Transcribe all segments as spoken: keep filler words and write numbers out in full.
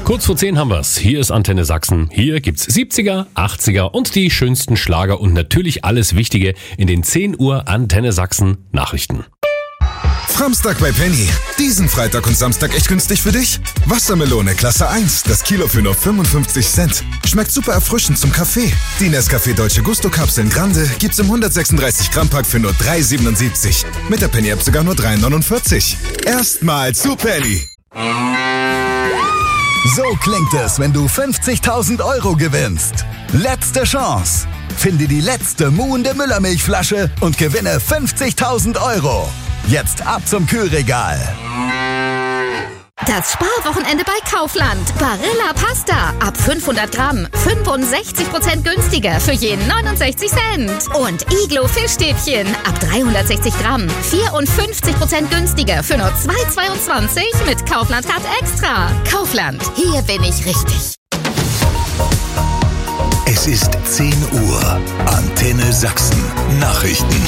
Kurz vor zehn haben wir's. Hier ist Antenne Sachsen. Hier gibt's siebziger, achtziger und die schönsten Schlager und natürlich alles Wichtige in den zehn Uhr Antenne Sachsen Nachrichten. Framstag bei Penny. Diesen Freitag und Samstag echt günstig für dich? Wassermelone Klasse eins, das Kilo für nur fünfundfünfzig Cent. Schmeckt super erfrischend zum Kaffee. Die Nescafé Dolce Gusto Kapseln Grande gibt's im hundertsechsunddreißig Gramm Pack für nur drei siebenundsiebzig. Mit der Penny App sogar nur drei neunundvierzig. Erstmal zu Penny. So klingt es, wenn du fünfzigtausend Euro gewinnst. Letzte Chance. Finde die letzte muhende Müllermilchflasche und gewinne fünfzigtausend Euro. Jetzt ab zum Kühlregal. Das Sparwochenende bei Kaufland. Barilla Pasta. Ab fünfhundert Gramm. fünfundsechzig Prozent günstiger für jeden neunundsechzig Cent. Und Iglo Fischstäbchen. Ab dreihundertsechzig Gramm. vierundfünfzig Prozent günstiger für nur zwei Euro zweiundzwanzig mit Kaufland Card Extra. Kaufland. Hier bin ich richtig. Es ist zehn Uhr. Antenne Sachsen. Nachrichten.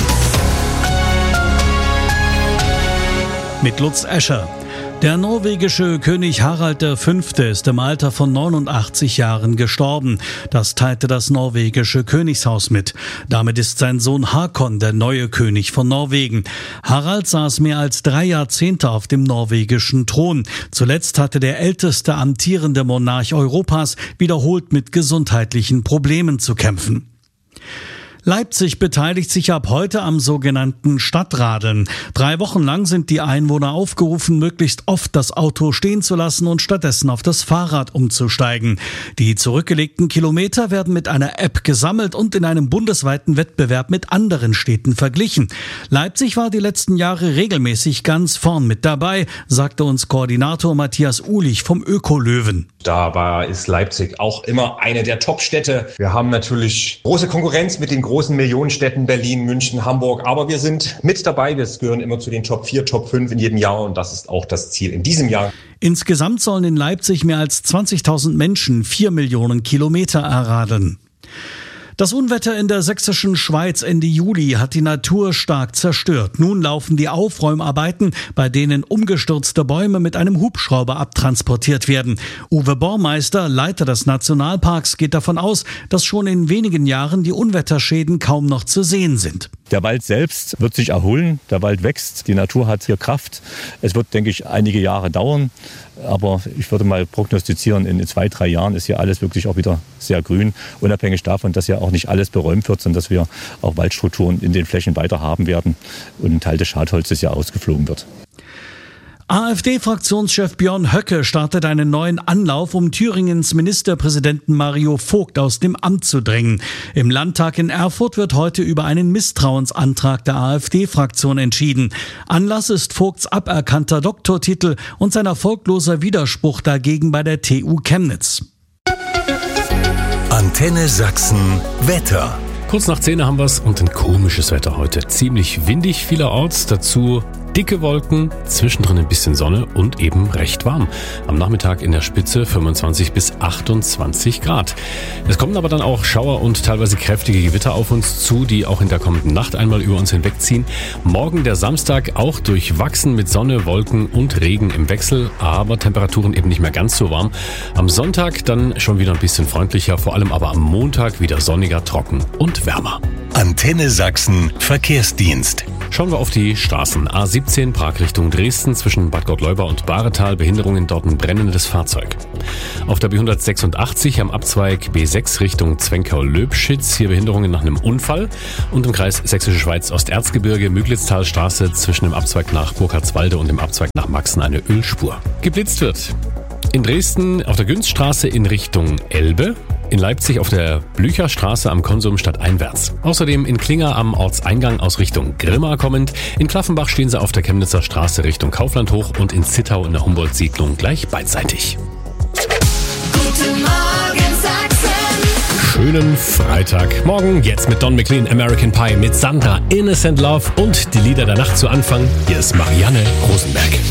Mit Lutz Escher. Der norwegische König Harald der Fünfte ist im Alter von neunundachtzig Jahren gestorben. Das teilte das norwegische Königshaus mit. Damit ist sein Sohn Hakon der neue König von Norwegen. Harald saß mehr als drei Jahrzehnte auf dem norwegischen Thron. Zuletzt hatte der älteste amtierende Monarch Europas wiederholt mit gesundheitlichen Problemen zu kämpfen. Leipzig beteiligt sich ab heute am sogenannten Stadtradeln. Drei Wochen lang sind die Einwohner aufgerufen, möglichst oft das Auto stehen zu lassen und stattdessen auf das Fahrrad umzusteigen. Die zurückgelegten Kilometer werden mit einer App gesammelt und in einem bundesweiten Wettbewerb mit anderen Städten verglichen. Leipzig war die letzten Jahre regelmäßig ganz vorn mit dabei, sagte uns Koordinator Matthias Uhlich vom Ökolöwen. Dabei ist Leipzig auch immer eine der Top-Städte. Wir haben natürlich große Konkurrenz mit den großen Millionenstädten Berlin, München, Hamburg. Aber wir sind mit dabei. Wir gehören immer zu den Top vier, Top fünf in jedem Jahr. Und das ist auch das Ziel in diesem Jahr. Insgesamt sollen in Leipzig mehr als zwanzigtausend Menschen vier Millionen Kilometer erradeln. Das Unwetter in der sächsischen Schweiz Ende Juli hat die Natur stark zerstört. Nun laufen die Aufräumarbeiten, bei denen umgestürzte Bäume mit einem Hubschrauber abtransportiert werden. Uwe Bormeister, Leiter des Nationalparks, geht davon aus, dass schon in wenigen Jahren die Unwetterschäden kaum noch zu sehen sind. Der Wald selbst wird sich erholen, der Wald wächst, die Natur hat hier Kraft. Es wird, denke ich, einige Jahre dauern, aber ich würde mal prognostizieren, in zwei, drei Jahren ist hier alles wirklich auch wieder sehr grün, unabhängig davon, dass ja auch nicht alles beräumt wird, sondern dass wir auch Waldstrukturen in den Flächen weiter haben werden und ein Teil des Schadholzes ja ausgeflogen wird. AfD-Fraktionschef Björn Höcke startet einen neuen Anlauf, um Thüringens Ministerpräsidenten Mario Vogt aus dem Amt zu drängen. Im Landtag in Erfurt wird heute über einen Misstrauensantrag der AfD-Fraktion entschieden. Anlass ist Vogts aberkannter Doktortitel und sein erfolgloser Widerspruch dagegen bei der T U Chemnitz. Antenne Sachsen Wetter. Kurz nach zehn haben wir's und ein komisches Wetter heute. Ziemlich windig vielerorts, dazu dicke Wolken, zwischendrin ein bisschen Sonne und eben recht warm. Am Nachmittag in der Spitze fünfundzwanzig bis achtundzwanzig Grad. Es kommen aber dann auch Schauer und teilweise kräftige Gewitter auf uns zu, die auch in der kommenden Nacht einmal über uns hinwegziehen. Morgen der Samstag auch durchwachsen mit Sonne, Wolken und Regen im Wechsel, aber Temperaturen eben nicht mehr ganz so warm. Am Sonntag dann schon wieder ein bisschen freundlicher, vor allem aber am Montag wieder sonniger, trocken und wärmer. Antenne Sachsen Verkehrsdienst. Schauen wir auf die Straßen. A siebzehn Prag Richtung Dresden zwischen Bad Gottleuba und Bahretal. Behinderungen, dort ein brennendes Fahrzeug. Auf der B hundertsechsundachtzig am Abzweig B sechs Richtung Zwenkau-Löbschitz. Hier Behinderungen nach einem Unfall. Und im Kreis Sächsische Schweiz Osterzgebirge Müglitztalstraße zwischen dem Abzweig nach Burkhardswalde und dem Abzweig nach Maxen eine Ölspur. Geblitzt wird in Dresden auf der Günzstraße in Richtung Elbe. In Leipzig auf der Blücherstraße am Konsum stadteinwärts. Außerdem in Klinger am Ortseingang aus Richtung Grimma kommend. In Klaffenbach stehen sie auf der Chemnitzer Straße Richtung Kaufland hoch und in Zittau in der Humboldt-Siedlung gleich beidseitig. Guten Morgen Sachsen. Schönen Freitagmorgen. Jetzt mit Don McLean, American Pie, mit Sandra, Innocent Love und die Lieder der Nacht zu Anfang. Hier ist Marianne Rosenberg.